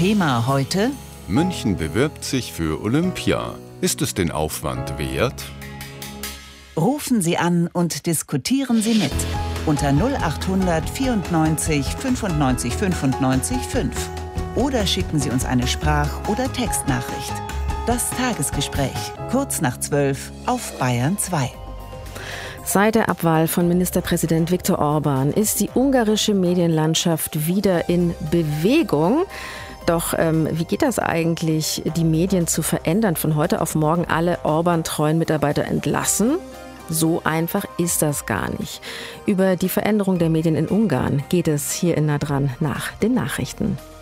Thema heute: München bewirbt sich für Olympia. Ist es den Aufwand wert? Rufen Sie an und diskutieren Sie mit. Unter 0800 94 95 95 5. Oder schicken Sie uns eine Sprach- oder Textnachricht. Das Tagesgespräch, kurz nach 12 auf Bayern 2. Seit der Abwahl von Ministerpräsident Viktor Orbán ist die ungarische Medienlandschaft wieder in Bewegung. Doch wie geht das eigentlich, die Medien zu verändern, von heute auf morgen alle Orbán-treuen Mitarbeiter entlassen? So einfach ist das gar nicht. Über die Veränderung der Medien in Ungarn geht es hier in Nah dran nach den Nachrichten.